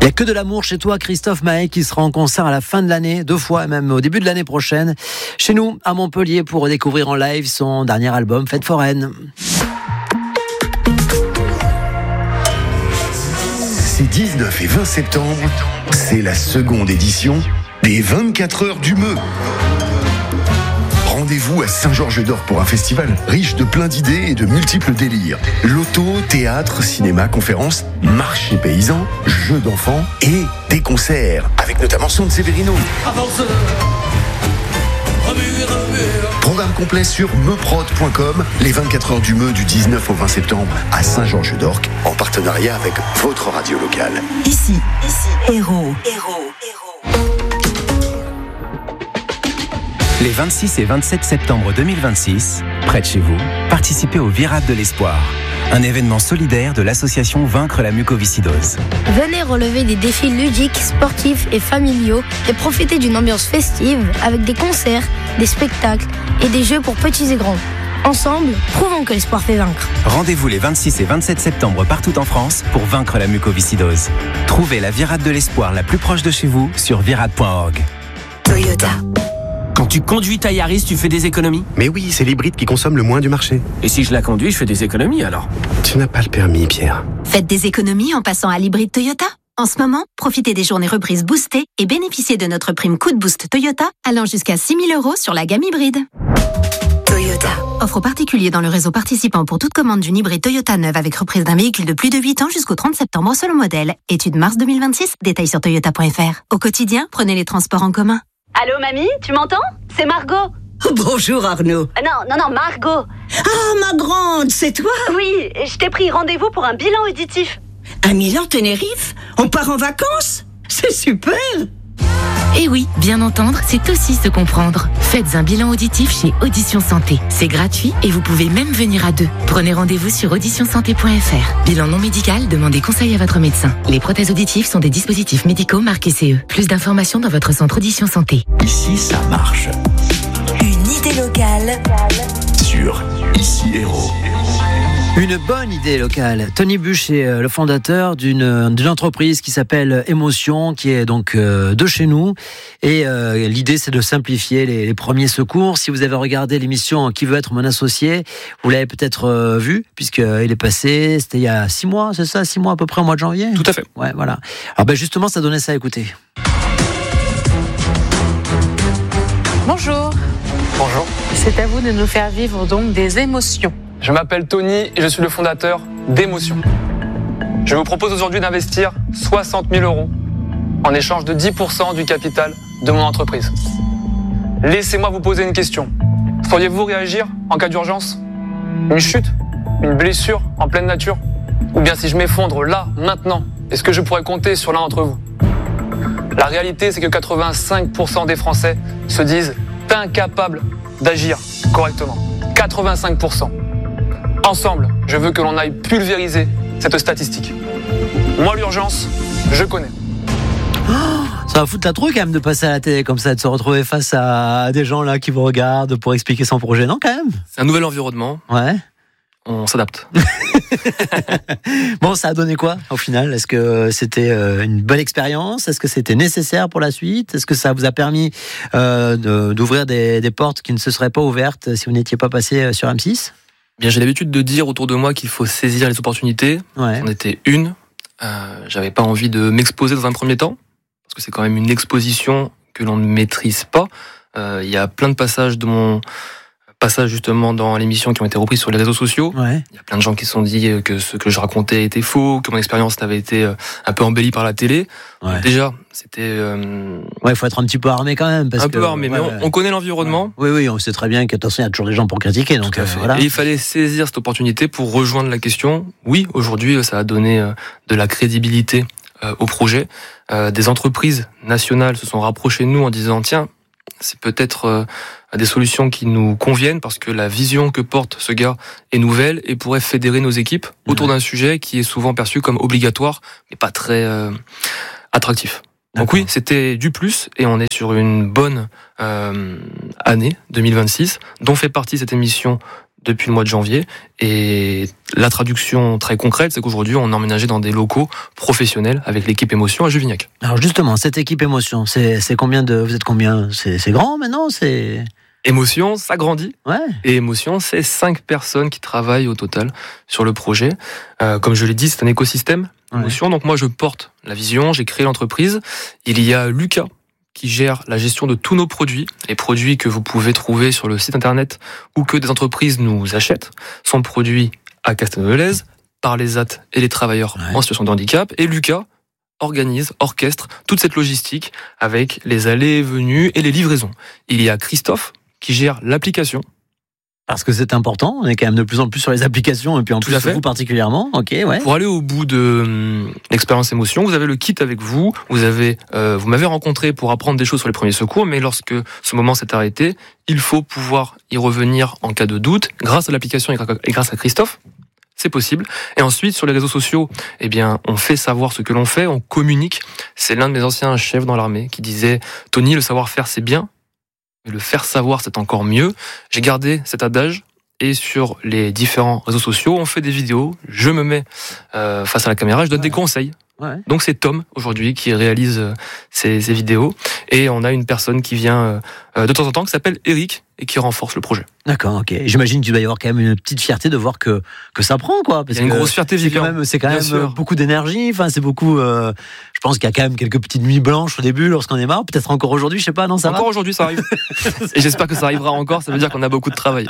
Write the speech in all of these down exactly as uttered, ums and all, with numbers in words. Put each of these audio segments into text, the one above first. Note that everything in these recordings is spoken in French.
Il n'y a que de l'amour chez toi, Christophe Maé, qui sera en concert à la fin de l'année, deux fois, même au début de l'année prochaine, chez nous, à Montpellier, pour redécouvrir en live son dernier album, Fête foraine. Ces dix-neuf et vingt septembre, c'est la seconde édition des vingt-quatre heures du Meux. Rendez-vous à Saint-Georges-d'Or pour un festival riche de plein d'idées et de multiples délires. Loto, théâtre, cinéma, conférences, marché paysan, jeux d'enfants et des concerts, avec notamment Son Severino. Programme complet sur meuprod point com, les vingt-quatre heures du Meux du dix-neuf au vingt septembre à Saint-Georges-d'Or, en partenariat avec votre radio locale. Ici, ici, Héros, Héros, Héros. Les vingt-six et vingt-sept septembre deux mille vingt-six, près de chez vous, participez au Virade de l'Espoir, un événement solidaire de l'association Vaincre la mucoviscidose. Venez relever des défis ludiques, sportifs et familiaux et profiter d'une ambiance festive avec des concerts, des spectacles et des jeux pour petits et grands. Ensemble, prouvons que l'espoir fait vaincre. Rendez-vous les vingt-six et vingt-sept septembre partout en France pour vaincre la mucoviscidose. Trouvez la Virade de l'Espoir la plus proche de chez vous sur virade point org. Toyota. Quand tu conduis ta Yaris, tu fais des économies ? Mais oui, c'est l'hybride qui consomme le moins du marché. Et si je la conduis, je fais des économies alors ? Tu n'as pas le permis, Pierre. Faites des économies en passant à l'hybride Toyota. En ce moment, profitez des journées reprises boostées et bénéficiez de notre prime coup de boost Toyota allant jusqu'à six mille euros sur la gamme hybride. Toyota. Offre aux particuliers dans le réseau participant pour toute commande d'une hybride Toyota neuve avec reprise d'un véhicule de plus de huit ans jusqu'au trente septembre selon modèle. Étude mars deux mille vingt-six, détails sur toyota point f r. Au quotidien, prenez les transports en commun. Allô mamie, tu m'entends ? C'est Margot. Bonjour Arnaud. Euh, non, non, non, Margot. Ah, ma grande, c'est toi ? Oui, je t'ai pris rendez-vous pour un bilan auditif. À Milan, Tenerife ? On part en vacances ? C'est super ! Eh oui, bien entendre, c'est aussi se comprendre. Faites un bilan auditif chez Audition Santé. C'est gratuit et vous pouvez même venir à deux. Prenez rendez-vous sur audition santé point f r. Bilan non médical, demandez conseil à votre médecin. Les prothèses auditives sont des dispositifs médicaux marqués C E. Plus d'informations dans votre centre Audition Santé. Ici, ça marche. Une idée locale. Sur Ici Héros. Une bonne idée locale. Tony Buch est le fondateur d'une, d'une entreprise qui s'appelle Émotion, qui est donc de chez nous. Et euh, l'idée, c'est de simplifier les, les premiers secours. Si vous avez regardé l'émission Qui veut être mon associé, vous l'avez peut-être euh, vu, puisqu'il est passé, c'était il y a six mois, c'est ça, six mois à peu près, au mois de janvier ? Tout à fait. Ouais, voilà. Alors ben justement, ça donnait ça à écouter. Bonjour. Bonjour. C'est à vous de nous faire vivre donc des émotions. Je m'appelle Tony et je suis le fondateur d'Émotion. Je vous propose aujourd'hui d'investir soixante mille euros en échange de dix pour cent du capital de mon entreprise. Laissez-moi vous poser une question. Sauriez-vous réagir en cas d'urgence ? Une chute ? Une blessure en pleine nature ? Ou bien si je m'effondre là, maintenant, est-ce que je pourrais compter sur l'un d'entre vous ? La réalité, c'est que quatre-vingt-cinq pour cent des Français se disent incapables d'agir correctement. quatre-vingt-cinq pour cent. Ensemble, je veux que l'on aille pulvériser cette statistique. Moi, l'urgence, je connais. Oh, ça va foutre la trouille quand même de passer à la télé comme ça, de se retrouver face à des gens là qui vous regardent pour expliquer son projet, non quand même ? C'est un nouvel environnement. Ouais. On s'adapte. Bon, ça a donné quoi au final ? Est-ce que c'était une bonne expérience ? Est-ce que c'était nécessaire pour la suite ? Est-ce que ça vous a permis euh, de, d'ouvrir des, des portes qui ne se seraient pas ouvertes si vous n'étiez pas passé sur M six ? Bien, j'ai l'habitude de dire autour de moi qu'il faut saisir les opportunités. Ouais. C'en était une. Euh, j'avais pas envie de m'exposer dans un premier temps, parce que c'est quand même une exposition que l'on ne maîtrise pas. Euh, il y a plein de passages de mon passage justement dans l'émission qui ont été repris sur les réseaux sociaux. Ouais. Il y a plein de gens qui se sont dit que ce que je racontais était faux, que mon expérience avait été un peu embellie par la télé. Ouais. Déjà, c'était... Euh... Ouais, il faut être un petit peu armé quand même. Parce un que, peu armé, ouais, mais ouais. on, on connaît l'environnement. Ouais. Oui, oui, on sait très bien qu'attention, il y a toujours des gens pour critiquer. Donc, euh, voilà. Et il fallait saisir cette opportunité pour rejoindre la question. Oui, aujourd'hui, ça a donné de la crédibilité au projet. Des entreprises nationales se sont rapprochées de nous en disant, tiens, c'est peut-être euh, des solutions qui nous conviennent parce que la vision que porte ce gars est nouvelle et pourrait fédérer nos équipes autour d'un sujet qui est souvent perçu comme obligatoire mais pas très euh, attractif. Donc oui, c'était du plus et on est sur une bonne euh, année deux mille vingt-six dont fait partie cette émission depuis le mois de janvier. Et la traduction très concrète, c'est qu'aujourd'hui, on est emménagé dans des locaux professionnels avec l'équipe Émotion à Juvignac. Alors justement, cette équipe Émotion, c'est, c'est combien de... Vous êtes combien ? c'est, c'est grand maintenant ? C'est... Émotion, ça grandit. Ouais. Et Émotion, c'est cinq personnes qui travaillent au total sur le projet. Euh, comme je l'ai dit, c'est un écosystème Émotion. Ouais. Donc moi, je porte la vision, j'ai créé l'entreprise. Il y a Lucas qui gère la gestion de tous nos produits. Les produits que vous pouvez trouver sur le site internet ou que des entreprises nous achètent sont produits à Castelnau-de-Lez par les A T et les travailleurs ouais. en situation de handicap. Et Lucas organise, orchestre toute cette logistique avec les allées et venues et les livraisons. Il y a Christophe qui gère l'application. Parce que c'est important, on est quand même de plus en plus sur les applications, et puis en Tout plus à fait. vous particulièrement. Ok, ouais. Pour aller au bout de hum, l'expérience Émotion, vous avez le kit avec vous, vous, avez, euh, vous m'avez rencontré pour apprendre des choses sur les premiers secours, mais lorsque ce moment s'est arrêté, il faut pouvoir y revenir en cas de doute, grâce à l'application et grâce à Christophe. C'est possible. Et ensuite, sur les réseaux sociaux, eh bien, on fait savoir ce que l'on fait, on communique. C'est l'un de mes anciens chefs dans l'armée qui disait « Tony, le savoir-faire, c'est bien, mais le faire savoir, c'est encore mieux. » J'ai gardé cet adage et sur les différents réseaux sociaux, on fait des vidéos, je me mets euh, face à la caméra, je donne ouais. des conseils. Ouais. Donc c'est Tom, aujourd'hui, qui réalise euh, ces, ces vidéos. Et on a une personne qui vient euh, de temps en temps, qui s'appelle Eric, et qui renforce le projet. D'accord, ok. J'imagine qu'il doit y avoir quand même une petite fierté de voir que, que ça prend, quoi. Parce Il y a une que grosse fierté, c'est quand même, c'est quand même sûr. beaucoup d'énergie. Enfin, c'est beaucoup. Euh, je pense qu'il y a quand même quelques petites nuits blanches au début lorsqu'on est marre. Peut-être encore aujourd'hui, je sais pas, non, ça Encore va aujourd'hui, ça arrive. Et j'espère que ça arrivera encore. Ça veut dire qu'on a beaucoup de travail.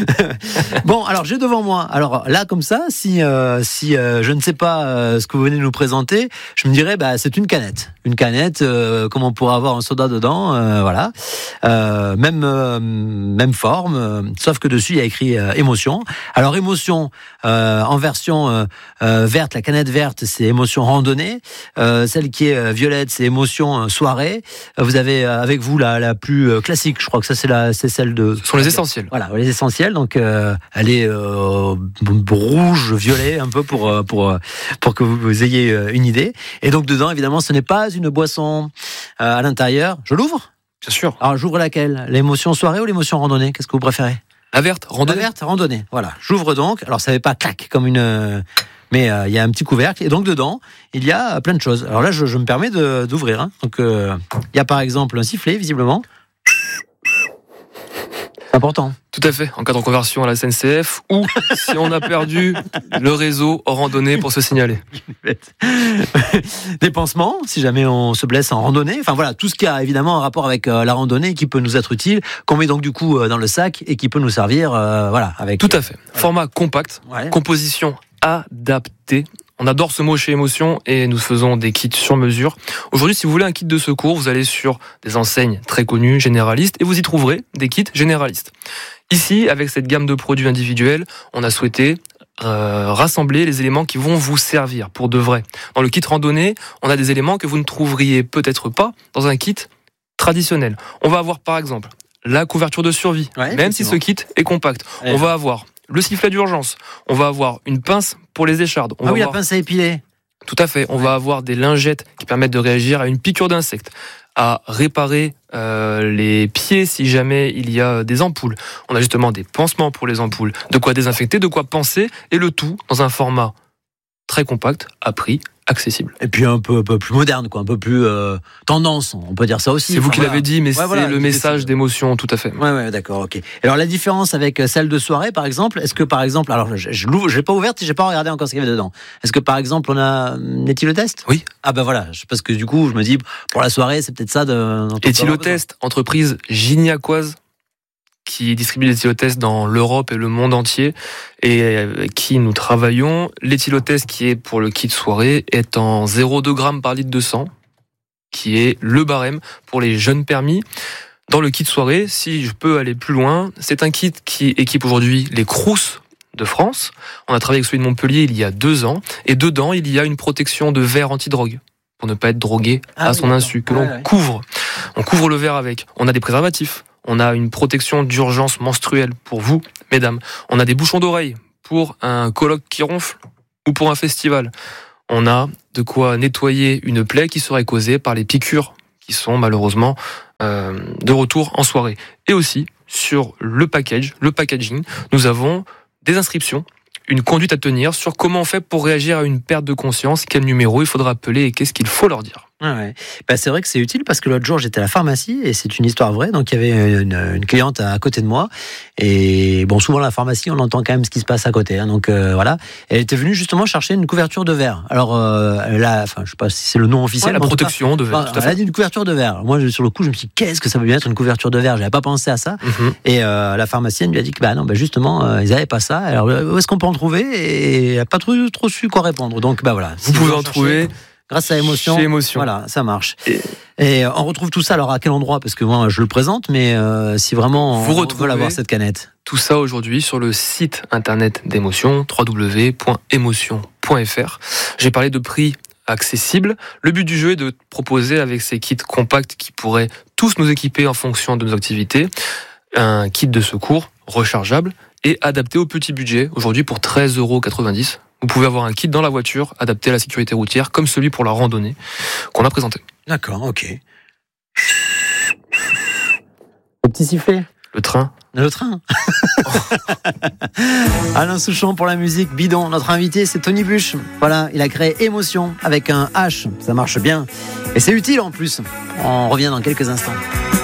Bon, alors j'ai devant moi. Alors là, comme ça, si euh, si euh, je ne sais pas euh, ce que vous venez de nous présenter, je me dirais, bah, c'est une canette, une canette, euh, comme on pourrait avoir un soda dedans, euh, voilà. Euh, même euh, même forme, euh, sauf que dessus il y a écrit euh, Émotion. Alors Émotion euh, en version euh, euh, verte, la canette verte, c'est Émotion randonnée. Euh, celle qui est euh, violette, c'est Émotion soirée. Euh, vous avez euh, avec vous la la plus euh, classique, je crois que ça c'est la c'est celle de. Ce sont les essentiels. Voilà, les essentiels. Donc euh, elle est euh, rouge, violet, un peu pour euh, pour pour que vous ayez une idée. Et donc dedans, évidemment, ce n'est pas une boisson euh, à l'intérieur. Je l'ouvre ? Bien sûr. Alors j'ouvre laquelle ? L'émotion soirée ou l'émotion randonnée ? Qu'est-ce que vous préférez ? La verte, randonnée. La verte, randonnée. Voilà. J'ouvre donc. Alors ça ne fait pas clac comme une, mais euh, il y a un petit couvercle et donc dedans il y a plein de choses. Alors là, je, je me permets de, d'ouvrir. Hein. Donc euh, il y a par exemple un sifflet visiblement. Important. Tout à fait, en cas de reconversion à la S N C F ou si on a perdu le réseau en randonnée pour se signaler. Des pansements, si jamais on se blesse en randonnée. Enfin voilà, tout ce qui a évidemment un rapport avec euh, la randonnée qui peut nous être utile, qu'on met donc du coup euh, dans le sac et qui peut nous servir, euh, voilà. Avec, Tout à fait. Euh, Format compact, ouais. Composition adaptée. On adore ce mot chez Émotion et nous faisons des kits sur mesure. Aujourd'hui, si vous voulez un kit de secours, vous allez sur des enseignes très connues, généralistes, et vous y trouverez des kits généralistes. Ici, avec cette gamme de produits individuels, on a souhaité euh, rassembler les éléments qui vont vous servir pour de vrai. Dans le kit randonnée, on a des éléments que vous ne trouveriez peut-être pas dans un kit traditionnel. On va avoir par exemple la couverture de survie, ouais, même si ce kit est compact. Ouais. On va avoir le sifflet d'urgence, on va avoir une pince pour les échardes. On ah va oui, avoir... la pince à épiler. Tout à fait. On ouais. va avoir des lingettes qui permettent de réagir à une piqûre d'insecte, à réparer euh, les pieds si jamais il y a des ampoules. On a justement des pansements pour les ampoules, de quoi désinfecter, de quoi panser, et le tout dans un format très compact, à prix accessible. Et puis un peu, un peu plus moderne, quoi, un peu plus euh, tendance, on peut dire ça aussi. C'est vous enfin, qui voilà. l'avez dit, mais ouais, c'est voilà, le message c'est... d'émotion, tout à fait. Ouais, ouais, d'accord, ok. Alors la différence avec celle de soirée, par exemple, est-ce que par exemple, alors je, je l'ouvre, je l'ai pas ouverte, j'ai pas regardé encore ce qu'il y avait dedans. Est-ce que par exemple on a un éthylotest ? Oui. Ah ben voilà, parce que du coup je me dis pour la soirée c'est peut-être ça de. Éthylotest, entreprise gignacoise, qui distribue les éthylotest dans l'Europe et le monde entier et avec qui nous travaillons. L'éthylotest qui est pour le kit soirée est en zéro virgule deux grammes par litre de sang, qui est le barème pour les jeunes permis. Dans le kit soirée, si je peux aller plus loin, c'est un kit qui équipe aujourd'hui les Crous de France. On a travaillé avec celui de Montpellier il y a deux ans et dedans il y a une protection de verre antidrogue pour ne pas être drogué ah, à oui, son d'accord. insu, que l'on ouais, ouais. couvre. On couvre le verre avec. On a des préservatifs. On a une protection d'urgence menstruelle pour vous, mesdames. On a des bouchons d'oreilles pour un colloque qui ronfle ou pour un festival. On a de quoi nettoyer une plaie qui serait causée par les piqûres qui sont malheureusement euh, de retour en soirée. Et aussi, sur le package, le packaging, nous avons des inscriptions, une conduite à tenir sur comment on fait pour réagir à une perte de conscience, quel numéro il faudra appeler et qu'est-ce qu'il faut leur dire. Ah ouais. Bah c'est vrai que c'est utile parce que l'autre jour j'étais à la pharmacie et c'est une histoire vraie. Donc il y avait une, une cliente à côté de moi et bon, souvent à la pharmacie on entend quand même ce qui se passe à côté. Hein, donc euh, voilà, elle était venue justement chercher une couverture de verre. Alors euh, là, enfin je sais pas si c'est le nom officiel. Ouais, la protection cas, de verre. Bah, tout à fait. Elle a dit une couverture de verre. Moi sur le coup je me suis dit qu'est-ce que ça veut bien être une couverture de verre. J'avais pas pensé à ça. Mm-hmm. Et euh, la pharmacienne lui a dit que bah non, bah justement euh, ils avaient pas ça. Alors où est-ce qu'on peut en trouver? Et elle a pas trop, trop su quoi répondre. Donc bah voilà. Vous si pouvez en trouver. Grâce à Émotion, Chez Émotion. Voilà, ça marche. Et... et on retrouve tout ça alors à quel endroit? Parce que moi je le présente, mais euh, si vraiment vous on retrouvez veut avoir cette canette. Tout ça aujourd'hui sur le site internet d'Émotion, w w w point émotion point f r. J'ai parlé de prix accessibles. Le but du jeu est de proposer avec ces kits compacts qui pourraient tous nous équiper en fonction de nos activités, un kit de secours rechargeable et adapté au petit budget. Aujourd'hui pour treize euros quatre-vingt-dix. Vous pouvez avoir un kit dans la voiture adapté à la sécurité routière, comme celui pour la randonnée qu'on a présenté. D'accord, ok. Le petit sifflet. Le train. Le train. Alain Souchon pour la musique bidon. Notre invité, c'est Tony Bush. Voilà, il a créé Émotion avec un H. Ça marche bien. Et c'est utile en plus. On revient dans quelques instants.